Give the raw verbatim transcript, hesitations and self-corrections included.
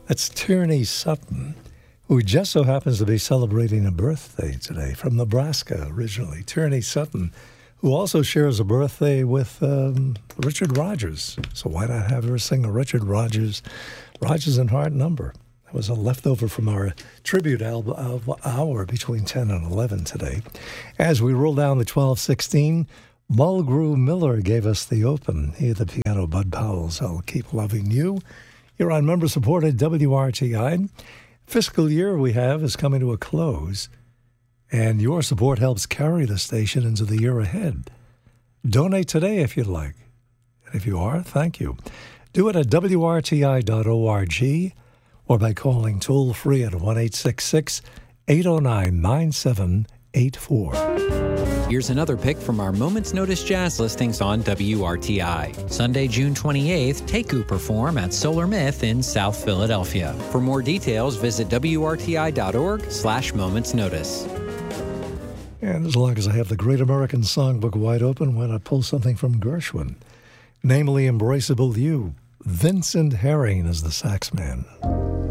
That's Tierney Sutton, who just so happens to be celebrating a birthday today, from Nebraska originally. Tierney Sutton, who also shares a birthday with um, Richard Rodgers. So why not have her sing a Richard Rodgers, Rodgers and Hart number? That was a leftover from our tribute album hour between ten and eleven today. As we roll down the twelve sixteen, Mulgrew Miller gave us the open. He, the piano, Bud Powell's I'll Keep Loving You. You're on member-supported W R T I. Fiscal year we have is coming to a close, and your support helps carry the station into the year ahead. Donate today if you'd like. And if you are, thank you. Do it at W R T I dot org or by calling toll-free at one eight six six, eight oh nine, nine seven eight four. Here's another pick from our Moments Notice Jazz listings on W R T I. Sunday, June twenty-eighth, Teku perform at Solar Myth in South Philadelphia. For more details, visit W R T I dot org slash Moments Notice. And as long as I have the Great American Songbook wide open, why not pull something from Gershwin? Namely, Embraceable You. Vincent Herring is the sax man.